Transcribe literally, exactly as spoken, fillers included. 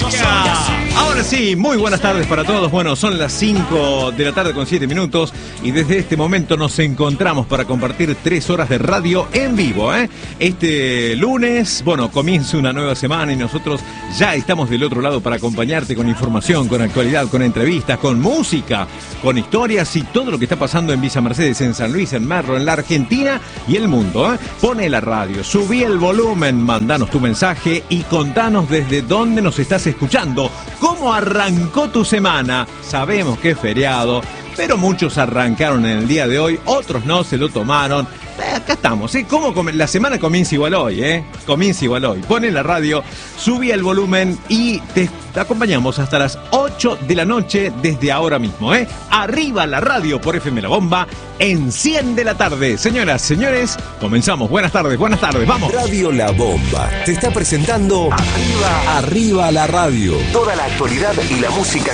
Ahora sí, muy buenas tardes para todos. Bueno, son las cinco de la tarde con siete minutos y desde este momento nos encontramos para compartir tres horas de radio en vivo, ¿eh? Este lunes, bueno, comienza una nueva semana y nosotros ya estamos del otro lado para acompañarte con información, con actualidad, con entrevistas, con música, con historias y todo lo que está pasando en Villa Mercedes, en San Luis, en Merlo, en la Argentina y el mundo, ¿eh? Pone la radio, subí el volumen, mandanos tu mensaje y contanos desde dónde nos estás escuchando. ¿Cómo arrancó tu semana? Sabemos que es feriado, pero muchos arrancaron en el día de hoy, otros no se lo tomaron. Eh, acá estamos, ¿eh? ¿Cómo com- la semana comienza igual hoy, ¿eh? Comienza igual hoy. Pone la radio, subí el volumen y te acompañamos hasta las ocho de la noche desde ahora mismo, ¿eh? Arriba la radio por F M La Bomba, enciende la tarde. Señoras, señores, comenzamos. Buenas tardes, buenas tardes, vamos. Radio La Bomba te está presentando Arriba, Arriba la radio. Toda la actualidad y la música